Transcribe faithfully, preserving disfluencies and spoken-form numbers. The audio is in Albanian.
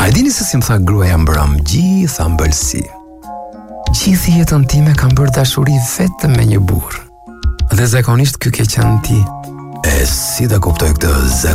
A e dini se si më tha gruaja mbram gjitha mbëlsi. Gjithë jetën time kam bërë dashuri vetëm me një burr. Dhe zakonisht ky ke qenë ti. E si ta kuptoj këtë